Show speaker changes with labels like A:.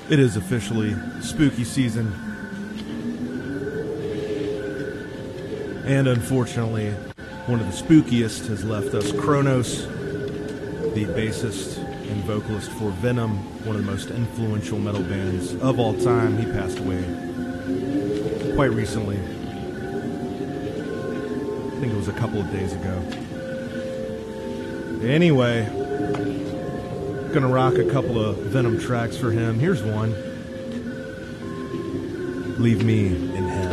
A: It is officially spooky season. And unfortunately, one of the spookiest has left us. Kronos, the bassist and vocalist for Venom, one of the most influential metal bands of all time. He passed away quite recently. I think it was a couple of days ago. Anyway, gonna rock a couple of Venom tracks for him. Here's one. Leave Me in Hell.